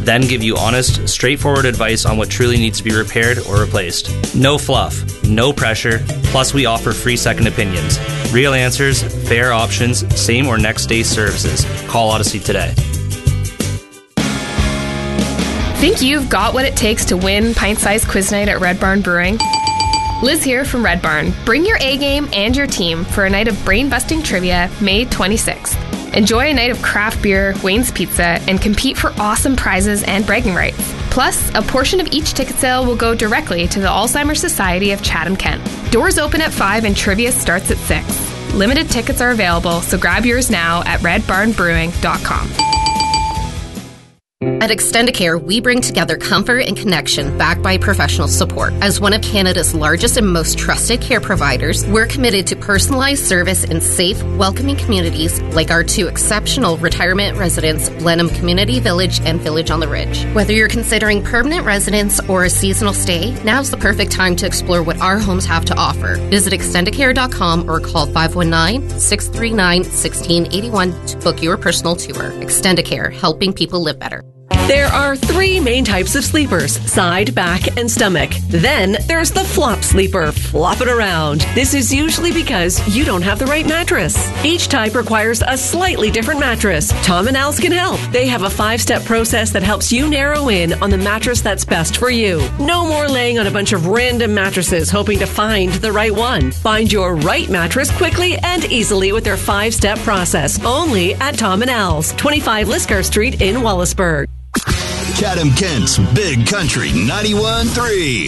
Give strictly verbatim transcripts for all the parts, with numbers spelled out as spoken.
then give you honest, straightforward advice on what truly needs to be repaired or replaced. No fluff, no pressure, plus we offer free second opinions. Real answers, fair options, same or next day services. Call Odyssey today. Think you've got what it takes to win pint-sized quiz night at Red Barn Brewing? Liz here from Red Barn. Bring your A-game and your team for a night of brain-busting trivia May twenty-sixth. Enjoy a night of craft beer, Wayne's Pizza, and compete for awesome prizes and bragging rights. Plus, a portion of each ticket sale will go directly to the Alzheimer's Society of Chatham-Kent. Doors open at five and trivia starts at six. Limited tickets are available, so grab yours now at red barn brewing dot com. At Extendicare, we bring together comfort and connection backed by professional support. As one of Canada's largest and most trusted care providers, we're committed to personalized service in safe, welcoming communities like our two exceptional retirement residents, Blenheim Community Village and Village on the Ridge. Whether you're considering permanent residence or a seasonal stay, now's the perfect time to explore what our homes have to offer. Visit extendicare dot com or call five one nine, six three nine, one six eight one to book your personal tour. Extendicare, helping people live better. There are three main types of sleepers, side, back, and stomach. Then there's the flop sleeper, flop it around. This is usually because you don't have the right mattress. Each type requires a slightly different mattress. Tom and Al's can help. They have a five-step process that helps you narrow in on the mattress that's best for you. No more laying on a bunch of random mattresses hoping to find the right one. Find your right mattress quickly and easily with their five-step process. Only at Tom and Al's, twenty-five Liscar Street in Wallaceburg. Chatham-Kent's Big Country ninety-one point three.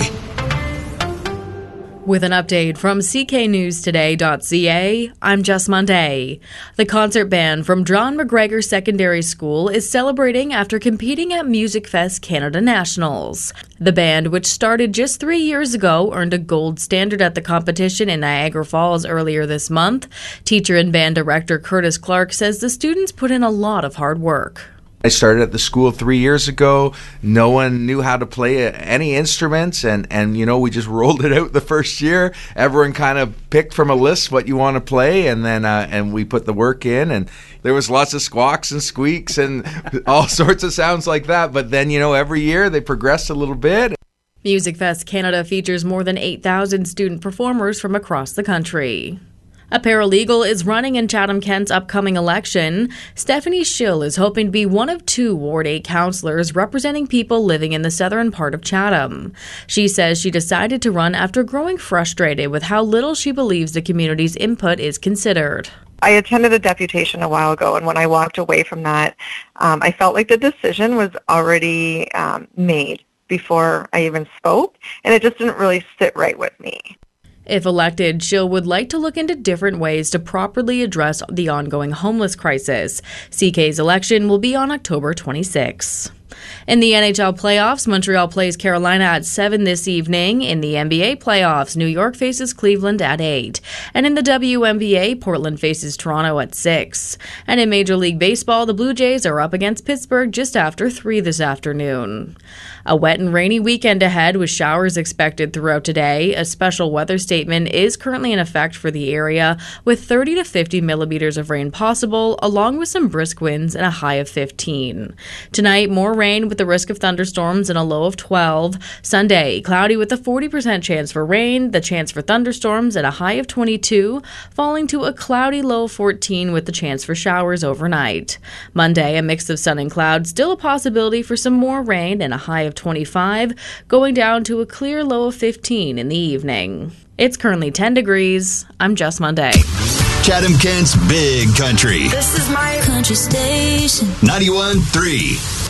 With an update from c k news today dot c a, I'm Jess Monday. The concert band from John McGregor Secondary School is celebrating after competing at Music Fest Canada Nationals. The band, which started just three years ago, earned a gold standard at the competition in Niagara Falls earlier this month. Teacher and band director Curtis Clark says the students put in a lot of hard work. I started at the school three years ago. No one knew how to play any instruments, and, and you know, we just rolled it out the first year. Everyone kind of picked from a list what you want to play, and then uh, and we put the work in, and there was lots of squawks and squeaks and all sorts of sounds like that. But then, you know, every year they progressed a little bit. Music Fest Canada features more than eight thousand student performers from across the country. A paralegal is running in Chatham-Kent's upcoming election. Stephanie Schill is hoping to be one of two Ward eight councillors representing people living in the southern part of Chatham. She says she decided to run after growing frustrated with how little she believes the community's input is considered. I attended a deputation a while ago, and when I walked away from that, um, I felt like the decision was already um, made before I even spoke, and it just didn't really sit right with me. If elected, Schill would like to look into different ways to properly address the ongoing homeless crisis. C K's election will be on October twenty-sixth. In the N H L playoffs, Montreal plays Carolina at seven this evening. In the N B A playoffs, New York faces Cleveland at eight. And in the W N B A, Portland faces Toronto at six. And in Major League Baseball, the Blue Jays are up against Pittsburgh just after three this afternoon. A wet and rainy weekend ahead with showers expected throughout today. A special weather statement is currently in effect for the area with thirty to fifty millimeters of rain possible, along with some brisk winds and a high of fifteen. Tonight, more rain with the risk of thunderstorms and a low of twelve. Sunday, cloudy with a forty percent chance for rain, the chance for thunderstorms and a high of twenty-two, falling to a cloudy low of fourteen with the chance for showers overnight. Monday, a mix of sun and clouds, still a possibility for some more rain and a high of twenty-five, going down to a clear low of fifteen in the evening. It's currently ten degrees. I'm Jess Monday. Chatham-Kent's Big Country. This is my country station. ninety-one point three.